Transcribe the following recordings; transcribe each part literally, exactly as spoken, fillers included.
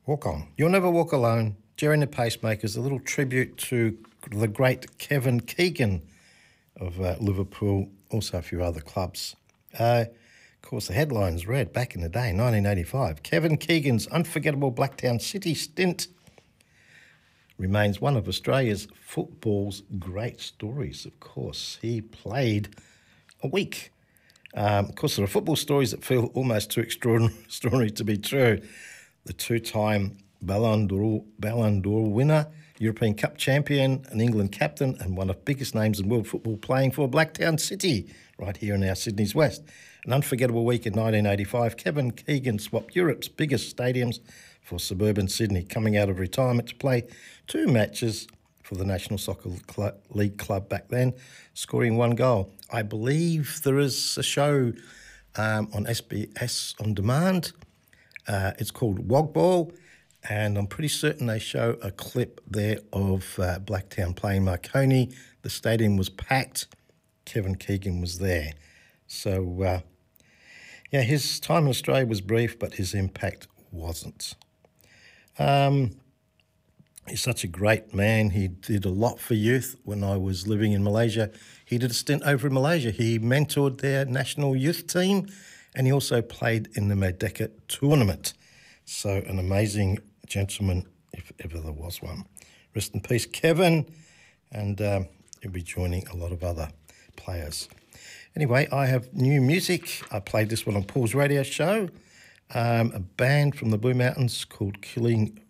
Walk On. You'll Never Walk Alone. Jerry and the Pacemakers, a little tribute to the great Kevin Keegan of uh, Liverpool, also a few other clubs. Uh, of course, the headlines read back in the day, nineteen eighty-five, Kevin Keegan's unforgettable Blacktown City stint remains one of Australia's football's great stories, of course. He played a week. Um, of course, there are football stories that feel almost too extraordinary, extraordinary to be true. The two-time Ballon d'Or, Ballon d'Or winner, European Cup champion, an England captain, and one of the biggest names in world football playing for Blacktown City, right here in our Sydney's West. An unforgettable week in nineteen eighty-five, Kevin Keegan swapped Europe's biggest stadiums for suburban Sydney, coming out of retirement to play two matches for the National Soccer League club back then, scoring one goal. I believe there is a show um, on S B S On Demand. Uh, it's called Wogball, and I'm pretty certain they show a clip there of uh, Blacktown playing Marconi. The stadium was packed. Kevin Keegan was there. So, uh, yeah, his time in Australia was brief, but his impact wasn't. Um, he's such a great man. He did a lot for youth when I was living in Malaysia. He did a stint over in Malaysia. He mentored their national youth team, and he also played in the Merdeka tournament. So an amazing gentleman, if ever there was one. Rest in peace, Kevin. And um, he'll be joining a lot of other players. Anyway, I have new music. I played this one on Paul's radio show. Um, a band from the Blue Mountains called Killing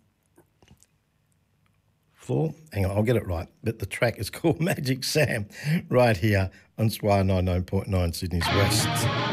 Floor. Hang on, I'll get it right. But the track is called Magic Sam, right here on S W R ninety-nine point nine Sydney's West.